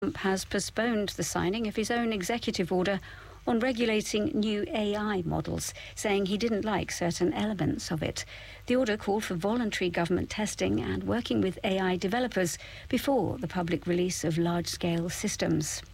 Trump has postponed the signing of his own executive order on regulating new AI models, saying he didn't like certain elements of it. The order called for voluntary government testing and working with AI developers before the public release of large-scale systems.